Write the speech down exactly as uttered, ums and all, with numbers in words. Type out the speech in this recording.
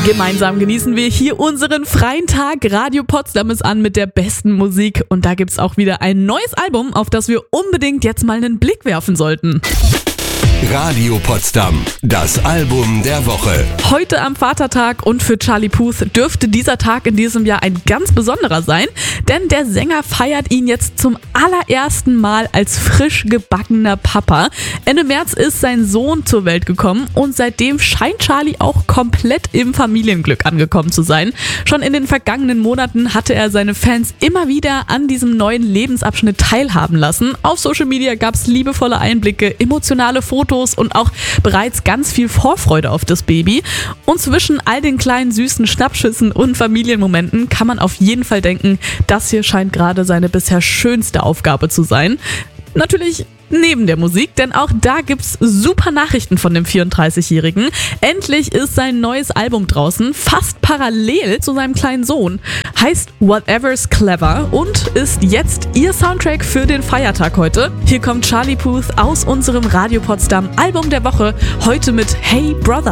Gemeinsam genießen wir hier unseren freien Tag. Radio Potsdam ist an mit der besten Musik und da gibt's auch wieder ein neues Album, auf das wir unbedingt jetzt mal einen Blick werfen sollten. Radio Potsdam, das Album der Woche. Heute am Vatertag und für Charlie Puth dürfte dieser Tag in diesem Jahr ein ganz besonderer sein, denn der Sänger feiert ihn jetzt zum allerersten Mal als frisch gebackener Papa. Ende März ist sein Sohn zur Welt gekommen und seitdem scheint Charlie auch komplett im Familienglück angekommen zu sein. Schon in den vergangenen Monaten hatte er seine Fans immer wieder an diesem neuen Lebensabschnitt teilhaben lassen. Auf Social Media gab es liebevolle Einblicke, emotionale Fotos und auch bereits ganz viel Vorfreude auf das Baby. Und zwischen all den kleinen süßen Schnappschüssen und Familienmomenten kann man auf jeden Fall denken, das hier scheint gerade seine bisher schönste Aufgabe zu sein. Natürlich neben der Musik, denn auch da gibt's super Nachrichten von dem vierunddreißigjährigen. Endlich ist sein neues Album draußen, fast parallel zu seinem kleinen Sohn. Heißt Whatever's Clever und ist jetzt ihr Soundtrack für den Feiertag heute. Hier kommt Charlie Puth aus unserem Radio Potsdam Album der Woche, heute mit Hey Brother.